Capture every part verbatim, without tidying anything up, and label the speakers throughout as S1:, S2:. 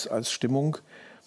S1: als, als Stimmung.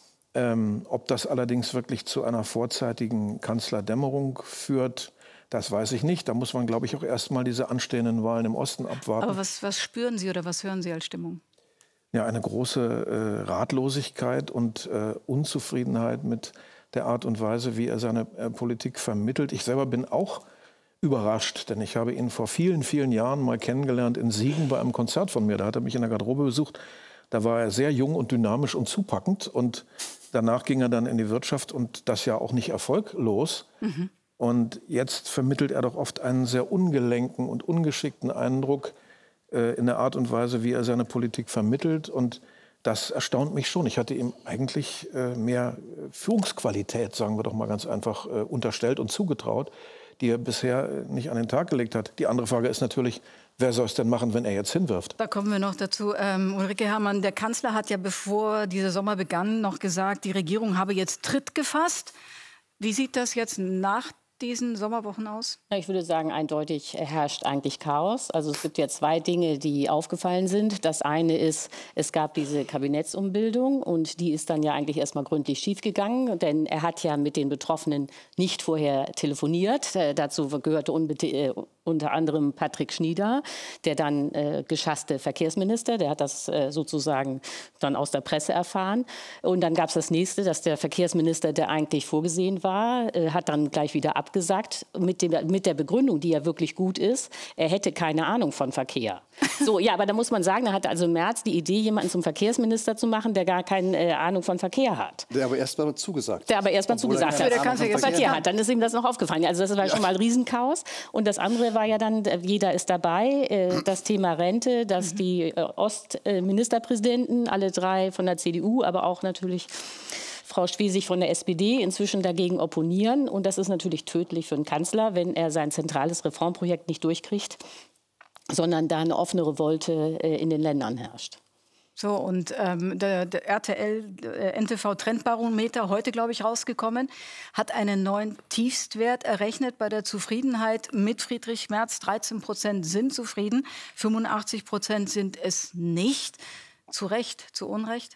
S1: Ähm, ob das allerdings wirklich zu einer vorzeitigen Kanzlerdämmerung führt, das weiß ich nicht. Da muss man, glaube ich, auch erst mal diese anstehenden Wahlen im Osten abwarten.
S2: Aber was, was spüren Sie oder was hören Sie als Stimmung?
S1: Ja, eine große äh, Ratlosigkeit und äh, Unzufriedenheit mit der Art und Weise, wie er seine äh, Politik vermittelt. Ich selber bin auch überrascht, denn ich habe ihn vor vielen, vielen Jahren mal kennengelernt in Siegen bei einem Konzert von mir. Da hat er mich in der Garderobe besucht. Da war er sehr jung und dynamisch und zupackend. Und danach ging er dann in die Wirtschaft und das ja auch nicht erfolglos. Mhm. Und jetzt vermittelt er doch oft einen sehr ungelenken und ungeschickten Eindruck äh, in der Art und Weise, wie er seine Politik vermittelt. Und das erstaunt mich schon. Ich hatte ihm eigentlich äh, mehr Führungsqualität, sagen wir doch mal ganz einfach, äh, unterstellt und zugetraut, die er bisher nicht an den Tag gelegt hat. Die andere Frage ist natürlich, wer soll es denn machen, wenn er jetzt hinwirft?
S2: Da kommen wir noch dazu. Ähm, Ulrike Herrmann, der Kanzler hat ja, bevor dieser Sommer begann, noch gesagt, die Regierung habe jetzt Tritt gefasst. Wie sieht das jetzt nach diesen Sommerwochen aus?
S3: Ich würde sagen, eindeutig herrscht eigentlich Chaos. Also es gibt ja zwei Dinge, die aufgefallen sind. Das eine ist, es gab diese Kabinettsumbildung und die ist dann ja eigentlich erstmal gründlich schiefgegangen, denn er hat ja mit den Betroffenen nicht vorher telefoniert. Äh, dazu gehörte äh, unter anderem Patrick Schnieder, der dann äh, geschasste Verkehrsminister, der hat das äh, sozusagen dann aus der Presse erfahren. Und dann gab es das nächste, dass der Verkehrsminister, der eigentlich vorgesehen war, äh, hat dann gleich wieder abgesagt mit, dem, mit der Begründung, die ja wirklich gut ist, er hätte keine Ahnung von Verkehr. So, ja, aber da muss man sagen, er hatte also im März die Idee, jemanden zum Verkehrsminister zu machen, der gar keine äh, Ahnung von Verkehr hat.
S4: Der aber erst mal zugesagt
S3: Der aber erst mal zugesagt hat,
S2: der
S3: Verkehr, Verkehr hat. Dann ist ihm das noch aufgefallen. Also das war ja schon mal ein Riesenchaos. Und das andere war ja dann, jeder ist dabei, äh, das Thema Rente, dass mhm. die äh, Ostministerpräsidenten, äh, alle drei von der C D U, aber auch natürlich Frau Schwesig von der S P D inzwischen dagegen opponieren. Und das ist natürlich tödlich für den Kanzler, wenn er sein zentrales Reformprojekt nicht durchkriegt, sondern da eine offene Revolte äh, in den Ländern herrscht.
S2: So, und ähm, der, der R T L äh, N T V Trendbarometer, heute, glaube ich, rausgekommen, hat einen neuen Tiefstwert errechnet bei der Zufriedenheit mit Friedrich Merz. dreizehn Prozent sind zufrieden, fünfundachtzig Prozent sind es nicht. Zu Recht, zu Unrecht?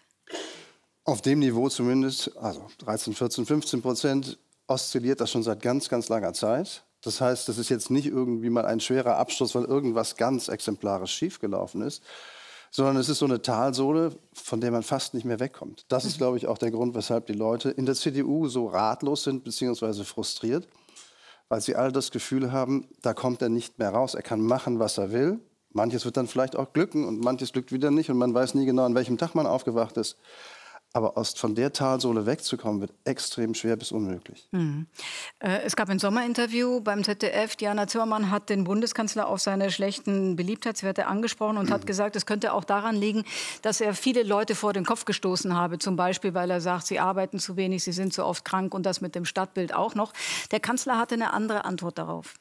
S4: Auf dem Niveau zumindest, also dreizehn, vierzehn, fünfzehn Prozent, oszilliert das schon seit ganz, ganz langer Zeit. Das heißt, das ist jetzt nicht irgendwie mal ein schwerer Absturz, weil irgendwas ganz exemplarisch schiefgelaufen ist, sondern es ist so eine Talsohle, von der man fast nicht mehr wegkommt. Das ist, glaube ich, auch der Grund, weshalb die Leute in der C D U so ratlos sind bzw. frustriert, weil sie alle das Gefühl haben, da kommt er nicht mehr raus. Er kann machen, was er will. Manches wird dann vielleicht auch glücken und manches glückt wieder nicht und man weiß nie genau, an welchem Tag man aufgewacht ist. Aber aus, von der Talsohle wegzukommen, wird extrem schwer bis unmöglich.
S2: Mhm. Äh, es gab ein Sommerinterview beim Z D F. Diana Zimmermann hat den Bundeskanzler auf seine schlechten Beliebtheitswerte angesprochen und mhm. hat gesagt, es könnte auch daran liegen, dass er viele Leute vor den Kopf gestoßen habe. Zum Beispiel, weil er sagt, sie arbeiten zu wenig, sie sind zu oft krank und das mit dem Stadtbild auch noch. Der Kanzler hatte eine andere Antwort darauf.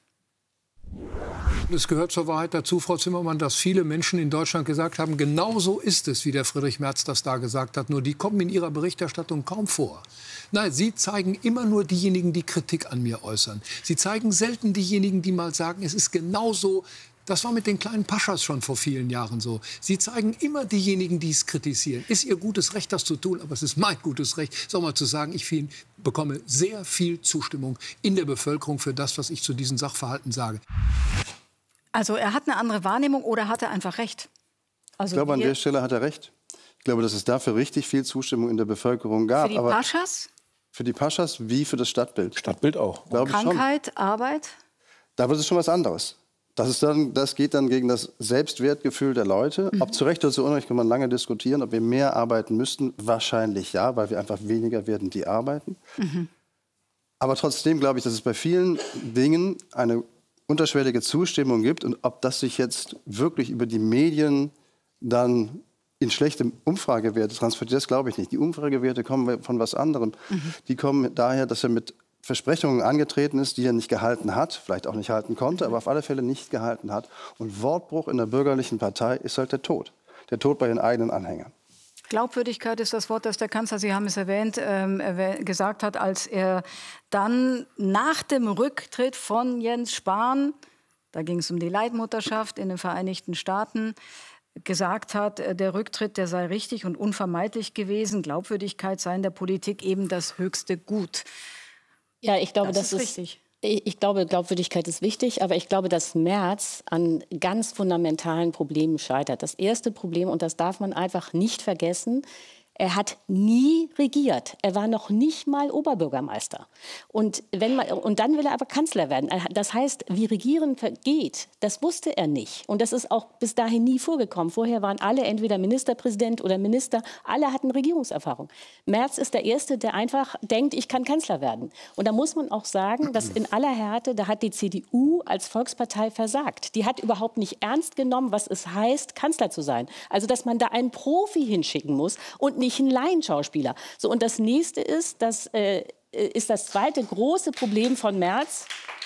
S5: Es gehört zur Wahrheit dazu, Frau Zimmermann, dass viele Menschen in Deutschland gesagt haben, genau so ist es, wie der Friedrich Merz das da gesagt hat. Nur die kommen in ihrer Berichterstattung kaum vor. Nein, Sie zeigen immer nur diejenigen, die Kritik an mir äußern. Sie zeigen selten diejenigen, die mal sagen, es ist genau so. Das war mit den kleinen Paschas schon vor vielen Jahren so. Sie zeigen immer diejenigen, die es kritisieren. Ist ihr gutes Recht, das zu tun, aber es ist mein gutes Recht, so mal zu sagen, ich viel, bekomme sehr viel Zustimmung in der Bevölkerung für das, was ich zu diesen Sachverhalten sage.
S2: Also er hat eine andere Wahrnehmung oder hat er einfach recht? Also
S4: ich glaube, an der Stelle hat er recht. Ich glaube, dass es dafür richtig viel Zustimmung in der Bevölkerung gab.
S2: Für die
S4: aber
S2: Paschas?
S4: Für die Paschas wie für das Stadtbild.
S1: Stadtbild auch.
S4: Glaube ich schon.
S2: Krankheit, Arbeit?
S4: Da wird es schon was anderes. Das, ist dann, das geht dann gegen das Selbstwertgefühl der Leute. Mhm. Ob zu Recht oder zu Unrecht kann man lange diskutieren, ob wir mehr arbeiten müssten. Wahrscheinlich ja, weil wir einfach weniger werden, die arbeiten. Mhm. Aber trotzdem glaube ich, dass es bei vielen Dingen eine unterschwellige Zustimmung gibt. Und ob das sich jetzt wirklich über die Medien dann in schlechte Umfragewerte transportiert, das glaube ich nicht. Die Umfragewerte kommen von was anderem. Mhm. Die kommen daher, dass er mit Versprechungen angetreten ist, die er nicht gehalten hat, vielleicht auch nicht halten konnte, aber auf alle Fälle nicht gehalten hat. Und Wortbruch in der bürgerlichen Partei ist halt der Tod. Der Tod bei den eigenen Anhängern.
S2: Glaubwürdigkeit ist das Wort, das der Kanzler, Sie haben es erwähnt, ähm, erwäh- gesagt hat, als er dann nach dem Rücktritt von Jens Spahn, da ging es um die Leihmutterschaft in den Vereinigten Staaten, gesagt hat, der Rücktritt, der sei richtig und unvermeidlich gewesen. Glaubwürdigkeit sei in der Politik eben das höchste Gut.
S3: Ja, ich glaube,
S2: das,
S3: das
S2: ist
S3: ist
S2: richtig.
S3: Ich, ich glaube, Glaubwürdigkeit ist wichtig, aber ich glaube, dass Merz an ganz fundamentalen Problemen scheitert. Das erste Problem, und das darf man einfach nicht vergessen, er hat nie regiert. Er war noch nicht mal Oberbürgermeister. Und, wenn man, und dann will er aber Kanzler werden. Das heißt, wie Regieren geht, das wusste er nicht. Und das ist auch bis dahin nie vorgekommen. Vorher waren alle entweder Ministerpräsident oder Minister. Alle hatten Regierungserfahrung. Merz ist der Erste, der einfach denkt, ich kann Kanzler werden. Und da muss man auch sagen, dass in aller Härte, da hat die C D U als Volkspartei versagt. Die hat überhaupt nicht ernst genommen, was es heißt, Kanzler zu sein. Also, dass man da einen Profi hinschicken muss und nicht ein Laienschauspieler. So, und das nächste ist, das äh, ist das zweite große Problem von Merz.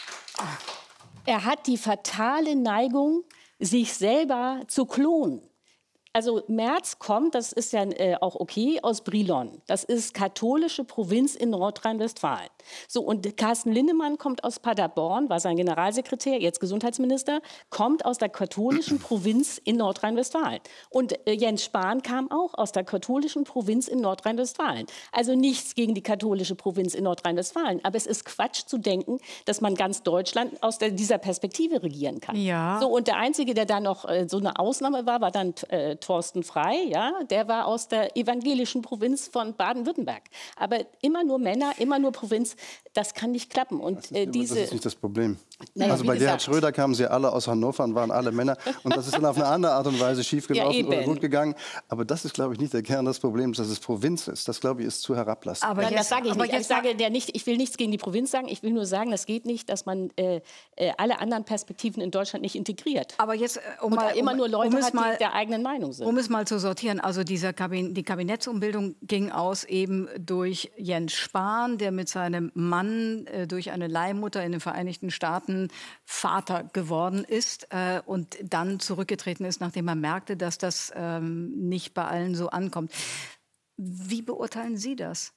S3: Er hat die fatale Neigung, sich selber zu klonen. Also Merz kommt, das ist ja äh, auch okay, aus Brilon. Das ist katholische Provinz in Nordrhein-Westfalen. So, und Carsten Linnemann kommt aus Paderborn, war sein Generalsekretär, jetzt Gesundheitsminister, kommt aus der katholischen Provinz in Nordrhein-Westfalen. Und äh, Jens Spahn kam auch aus der katholischen Provinz in Nordrhein-Westfalen. Also nichts gegen die katholische Provinz in Nordrhein-Westfalen. Aber es ist Quatsch zu denken, dass man ganz Deutschland aus der, dieser Perspektive regieren kann.
S2: Ja.
S3: So, und der Einzige, der da noch äh, so eine Ausnahme war, war dann äh, Thorsten Frey, ja, der war aus der evangelischen Provinz von Baden-Württemberg. Aber immer nur Männer, immer nur Provinz, das kann nicht klappen. Und,
S4: das, ist,
S3: äh, diese,
S4: das ist nicht das Problem.
S3: Naja,
S4: also bei Gerhard
S3: gesagt.
S4: Schröder kamen sie alle aus Hannover und waren alle Männer. Und das ist dann auf eine andere Art und Weise schiefgelaufen
S3: Ja,
S4: oder gut gegangen. Aber das ist, glaube ich, nicht der Kern des Problems, dass es Provinz ist. Das, glaube ich, ist zu herablassend.
S2: Aber
S3: Nein,
S2: jetzt,
S3: das sage ich
S2: aber
S3: nicht.
S2: jetzt
S3: Ich, sage der nicht. ich will nichts gegen die Provinz sagen. Ich will nur sagen, das geht nicht, dass man äh, äh, alle anderen Perspektiven in Deutschland nicht integriert.
S2: Aber jetzt, um
S3: Und
S2: mal,
S3: immer
S2: um,
S3: nur Leute
S2: um
S3: hat,
S2: mal,
S3: die der eigenen Meinung sind.
S2: Um es mal zu sortieren, also dieser Kabin die Kabinettsumbildung ging aus eben durch Jens Spahn, der mit seinem Mann äh, durch eine Leihmutter in den Vereinigten Staaten Vater geworden ist äh, und dann zurückgetreten ist, nachdem er merkte, dass das ähm, nicht bei allen so ankommt. Wie beurteilen Sie das?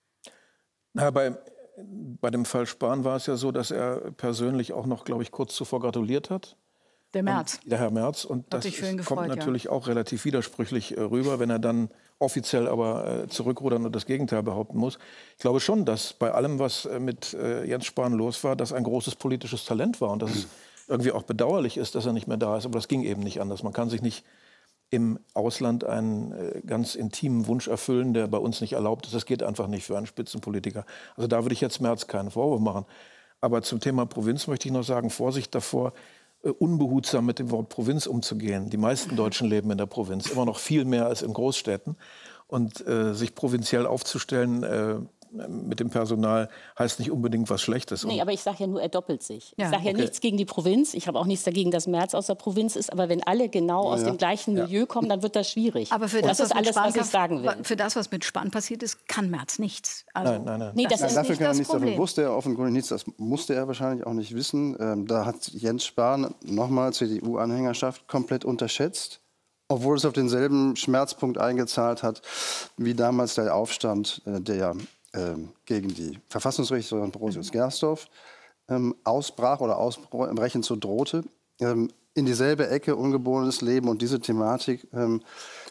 S1: Na, bei, bei dem Fall Spahn war es ja so, dass er persönlich auch noch, glaube ich, kurz zuvor gratuliert hat.
S2: Der Merz.
S1: Und, der Herr Merz. Und
S2: Hat
S1: das
S2: sich für ihn
S1: ist,
S2: gefreut,
S1: kommt natürlich
S2: ja.
S1: auch relativ widersprüchlich äh, rüber, wenn er dann offiziell aber äh, zurückrudern und das Gegenteil behaupten muss. Ich glaube schon, dass bei allem, was äh, mit äh, Jens Spahn los war, das ein großes politisches Talent war und dass es irgendwie auch bedauerlich ist, dass er nicht mehr da ist. Aber das ging eben nicht anders. Man kann sich nicht im Ausland einen äh, ganz intimen Wunsch erfüllen, der bei uns nicht erlaubt ist. Das geht einfach nicht für einen Spitzenpolitiker. Also da würde ich jetzt Merz keinen Vorwurf machen. Aber zum Thema Provinz möchte ich noch sagen, Vorsicht davor, äh, unbehutsam mit dem Wort Provinz umzugehen. Die meisten Deutschen leben in der Provinz, immer noch viel mehr als in Großstädten. Und äh, sich provinziell aufzustellen äh, mit dem Personal heißt nicht unbedingt was Schlechtes.
S3: Nee, aber ich sage ja nur, er doppelt sich.
S2: Ja.
S3: Ich sage ja
S1: Okay.
S3: nichts gegen die Provinz. Ich habe auch nichts dagegen, dass Merz aus der Provinz ist. Aber wenn alle genau aus
S4: ja.
S3: dem gleichen Milieu kommen, dann wird das schwierig.
S2: Aber für
S3: das,
S2: das,
S3: ist
S2: was mit
S3: alles,
S2: Spahn
S3: was ich sagen will.
S2: Für das, was mit Spahn passiert ist, kann Merz nichts. Also,
S1: Nein, nein, nein.
S3: Nee, das
S4: Nein,
S3: ist
S4: dafür
S3: nicht
S4: kann er
S3: das
S4: nichts,
S3: Problem.
S4: davon wusste er offenkundig nichts, das musste er wahrscheinlich auch nicht wissen. Ähm, da hat Jens Spahn, nochmal C D U-Anhängerschaft, komplett unterschätzt, obwohl es auf denselben Schmerzpunkt eingezahlt hat, wie damals der Aufstand, äh, der ja ähm, gegen die Verfassungsrichterin Brosius Gersdorf ähm, ausbrach oder ausbrechen zu drohte. Ähm, in dieselbe Ecke, ungeborenes Leben und diese Thematik, ähm,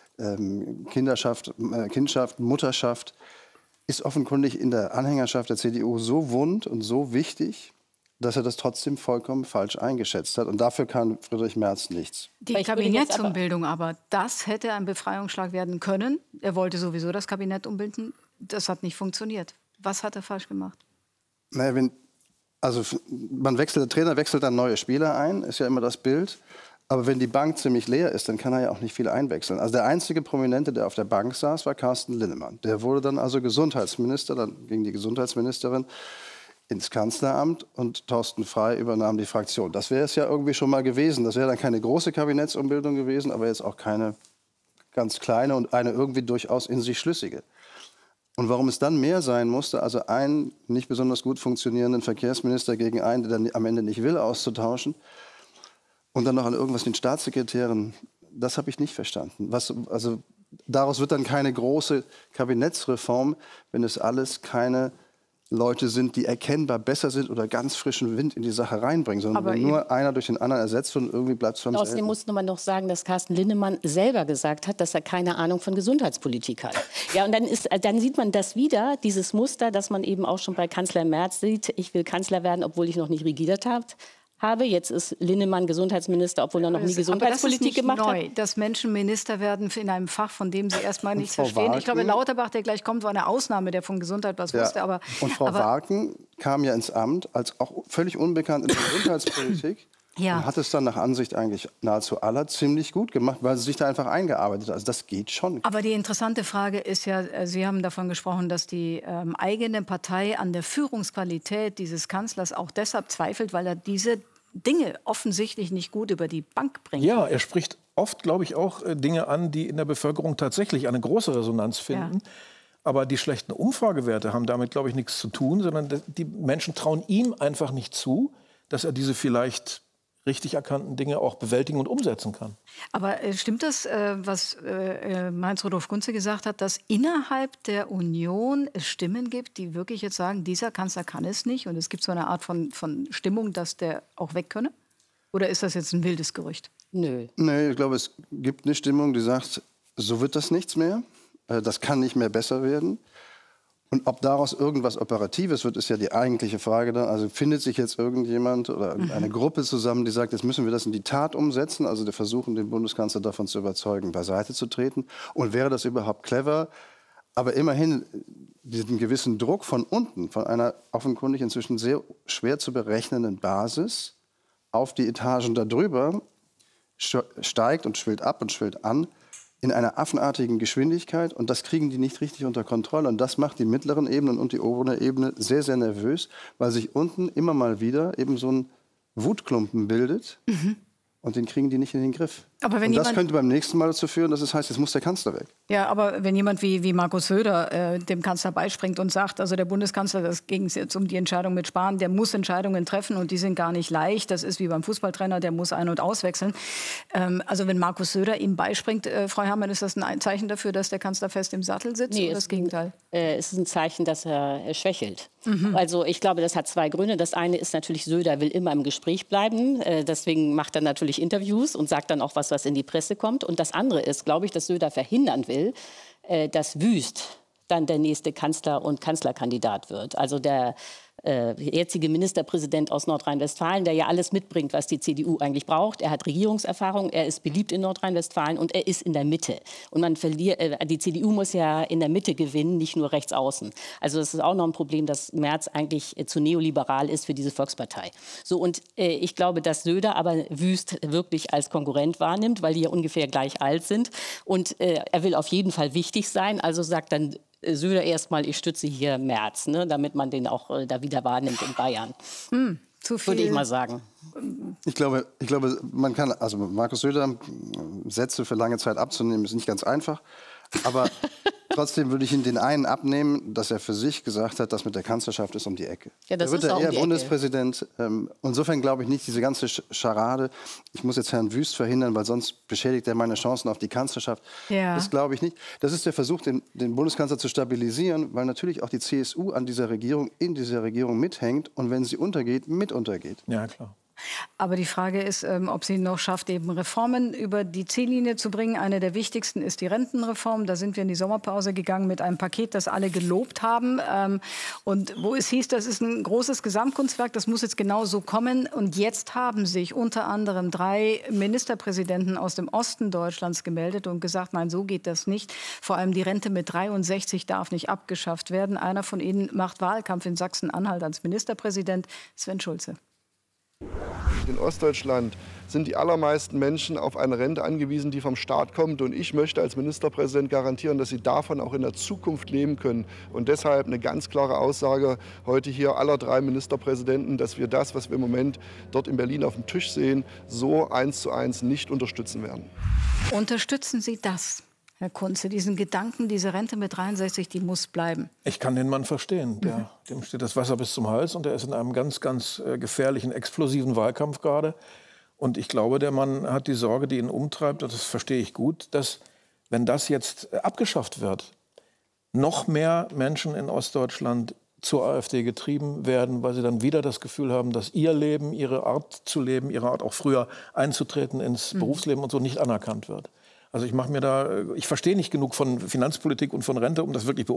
S4: ähm, Kinderschaft, äh, Kindschaft, Mutterschaft, ist offenkundig in der Anhängerschaft der C D U so wund und so wichtig, dass er das trotzdem vollkommen falsch eingeschätzt hat. Und dafür kann Friedrich Merz nichts.
S2: die
S3: Aber ich würde jetzt aber-
S2: Kabinettsumbildung aber, das hätte ein Befreiungsschlag werden können. Er wollte sowieso das Kabinett umbilden. Das hat nicht funktioniert. Was hat er falsch gemacht?
S4: Naja, wenn, also man wechselt, der Trainer wechselt dann neue Spieler ein, ist ja immer das Bild. Aber wenn die Bank ziemlich leer ist, dann kann er ja auch nicht viel einwechseln. Also der einzige Prominente, der auf der Bank saß, war Carsten Linnemann. Der wurde dann also Gesundheitsminister, dann ging die Gesundheitsministerin ins Kanzleramt und Thorsten Frey übernahm die Fraktion. Das wäre es ja irgendwie schon mal gewesen. Das wäre dann keine große Kabinettsumbildung gewesen, aber jetzt auch keine ganz kleine und eine irgendwie durchaus in sich schlüssige. Und warum es dann mehr sein musste, also einen nicht besonders gut funktionierenden Verkehrsminister gegen einen, der dann am Ende nicht will, auszutauschen und dann noch an irgendwas den Staatssekretären, das habe ich nicht verstanden. Was, also daraus wird dann keine große Kabinettsreform, wenn es alles keine Leute sind, die erkennbar besser sind oder ganz frischen Wind in die Sache reinbringen, sondern
S2: Aber
S4: wenn nur einer durch den anderen ersetzt wird und irgendwie bleibt es beim
S3: Außerdem
S4: selben.
S3: muss man noch sagen, dass Carsten Linnemann selber gesagt hat, dass er keine Ahnung von Gesundheitspolitik hat. Ja, und dann, ist, dann sieht man das wieder, dieses Muster, das man eben auch schon bei Kanzler Merz sieht. Ich will Kanzler werden, obwohl ich noch nicht regiert habe. habe. Jetzt ist Linnemann Gesundheitsminister, obwohl er noch nie Gesundheitspolitik gemacht hat.
S2: Aber das ist nicht neu, dass Menschen Minister werden in einem Fach, von dem sie erstmal nichts
S4: Frau
S2: verstehen.
S4: Wagen,
S2: ich glaube, Lauterbach, der gleich kommt, war eine Ausnahme, der von Gesundheit was
S4: ja.
S2: wusste. Aber,
S4: und Frau
S2: aber,
S4: Wagen kam ja ins Amt als auch völlig unbekannt in der Gesundheitspolitik.
S2: Ja.
S4: Und hat es dann nach Ansicht eigentlich nahezu aller ziemlich gut gemacht, weil sie sich da einfach eingearbeitet hat. Also das geht schon.
S2: Aber die interessante Frage ist ja, Sie haben davon gesprochen, dass die ähm, eigene Partei an der Führungsqualität dieses Kanzlers auch deshalb zweifelt, weil er diese Dinge offensichtlich nicht gut über die Bank bringt.
S1: Ja, er spricht oft, glaube ich, auch äh, Dinge an, die in der Bevölkerung tatsächlich eine große Resonanz finden. Ja. Aber die schlechten Umfragewerte haben damit, glaube ich, nichts zu tun, sondern die Menschen trauen ihm einfach nicht zu, dass er diese vielleicht richtig erkannten Dinge auch bewältigen und umsetzen kann.
S2: Aber äh, stimmt das, äh, was äh, Heinz-Rudolf Gunze gesagt hat, dass innerhalb der Union es Stimmen gibt, die wirklich jetzt sagen, dieser Kanzler kann es nicht und es gibt so eine Art von, von Stimmung, dass der auch weg könne? Oder ist das jetzt ein wildes Gerücht?
S3: Nö.
S4: Nee, ich glaube, es gibt eine Stimmung, die sagt, so wird das nichts mehr. Äh, das kann nicht mehr besser werden. Und ob daraus irgendwas Operatives wird, ist ja die eigentliche Frage dann. Also findet sich jetzt irgendjemand oder eine mhm. Gruppe zusammen, die sagt, jetzt müssen wir das in die Tat umsetzen, also wir versuchen, den Bundeskanzler davon zu überzeugen, beiseite zu treten. Und wäre das überhaupt clever? Aber immerhin diesen gewissen Druck von unten, von einer offenkundig inzwischen sehr schwer zu berechnenden Basis auf die Etagen darüber steigt und schwillt ab und schwillt an, in einer affenartigen Geschwindigkeit, und das kriegen die nicht richtig unter Kontrolle. Und das macht die mittleren Ebenen und die obere Ebene sehr, sehr nervös, weil sich unten immer mal wieder eben so ein Wutklumpen bildet. Mhm. Und den kriegen die nicht in den Griff.
S2: Aber wenn
S4: und das
S2: jemand,
S4: könnte beim nächsten Mal dazu führen, dass es heißt, jetzt muss der Kanzler weg.
S2: Ja, aber wenn jemand wie, wie Markus Söder äh, dem Kanzler beispringt und sagt, also der Bundeskanzler, das ging jetzt um die Entscheidung mit Spahn, der muss Entscheidungen treffen und die sind gar nicht leicht. Das ist wie beim Fußballtrainer, der muss ein- und auswechseln. Ähm, also wenn Markus Söder ihm beispringt, äh, Frau Herrmann, ist das ein Zeichen dafür, dass der Kanzler fest im Sattel sitzt
S3: nee,
S2: oder das Gegenteil?
S3: Äh, es ist ein Zeichen, dass er äh, schwächelt. Mhm. Also ich glaube, das hat zwei Gründe. Das eine ist natürlich, Söder will immer im Gespräch bleiben. Äh, deswegen macht er natürlich Interviews und sagt dann auch was, was in die Presse kommt. Und das andere ist, glaube ich, dass Söder verhindern will, äh, dass Wüst dann der nächste Kanzler und Kanzlerkandidat wird. Also der äh, jetzige Ministerpräsident aus Nordrhein-Westfalen, der ja alles mitbringt, was die C D U eigentlich braucht. Er hat Regierungserfahrung, er ist beliebt in Nordrhein-Westfalen und er ist in der Mitte. Und man verliert, äh, die C D U muss ja in der Mitte gewinnen, nicht nur rechts außen. Also das ist auch noch ein Problem, dass Merz eigentlich äh, zu neoliberal ist für diese Volkspartei. So, und äh, ich glaube, dass Söder aber Wüst wirklich als Konkurrent wahrnimmt, weil die ja ungefähr gleich alt sind. Und äh, er will auf jeden Fall wichtig sein, also sagt dann Söder erstmal, ich stütze hier Merz, ne, damit man den auch äh, da wieder wahrnimmt in Bayern. Hm, zu viel. Würde ich mal sagen.
S4: Ich glaube, ich glaube, man kann, also Markus Söder Sätze für lange Zeit abzunehmen, ist nicht ganz einfach. Aber trotzdem würde ich ihm den einen abnehmen, dass er für sich gesagt hat, das mit der Kanzlerschaft ist um die Ecke.
S3: Ja, das
S4: da wird
S3: ist
S4: er
S3: auch
S4: eher
S3: um die
S4: Bundespräsident. Ähm, insofern glaube ich nicht, diese ganze Scharade, ich muss jetzt Herrn Wüst verhindern, weil sonst beschädigt er meine Chancen auf die Kanzlerschaft. Ja. Das glaube ich nicht. Das ist der Versuch, den, den Bundeskanzler zu stabilisieren, weil natürlich auch die C S U an dieser Regierung, in dieser Regierung mithängt und wenn sie untergeht, mit untergeht.
S1: Ja, klar.
S2: Aber die Frage ist, ähm, ob sie noch schafft, eben Reformen über die Ziellinie zu bringen. Eine der wichtigsten ist die Rentenreform. Da sind wir in die Sommerpause gegangen mit einem Paket, das alle gelobt haben. Ähm, und wo es hieß, das ist ein großes Gesamtkunstwerk, das muss jetzt genau so kommen. Und jetzt haben sich unter anderem drei Ministerpräsidenten aus dem Osten Deutschlands gemeldet und gesagt, nein, so geht das nicht. Vor allem die Rente mit dreiundsechzig darf nicht abgeschafft werden. Einer von ihnen macht Wahlkampf in Sachsen-Anhalt als Ministerpräsident, Sven Schulze.
S6: In Ostdeutschland sind die allermeisten Menschen auf eine Rente angewiesen, die vom Staat kommt. Und ich möchte als Ministerpräsident garantieren, dass sie davon auch in der Zukunft leben können. Und deshalb eine ganz klare Aussage heute hier aller drei Ministerpräsidenten, dass wir das, was wir im Moment dort in Berlin auf dem Tisch sehen, so eins zu eins nicht unterstützen werden.
S2: Unterstützen Sie das, Herr Kunze, diesen Gedanken, diese Rente mit dreiundsechzig, die muss bleiben? Ich
S1: kann den Mann verstehen. Der, mhm. Dem steht das Wasser bis zum Hals und er ist in einem ganz, ganz äh, gefährlichen, explosiven Wahlkampf gerade. Und ich glaube, der Mann hat die Sorge, die ihn umtreibt, und das verstehe ich gut, dass, wenn das jetzt abgeschafft wird, noch mehr Menschen in Ostdeutschland zur AfD getrieben werden, weil sie dann wieder das Gefühl haben, dass ihr Leben, ihre Art zu leben, ihre Art auch früher einzutreten ins mhm. Berufsleben und so nicht anerkannt wird. Also ich mache mir da, ich verstehe nicht genug von Finanzpolitik und von Rente, um das wirklich beurteilen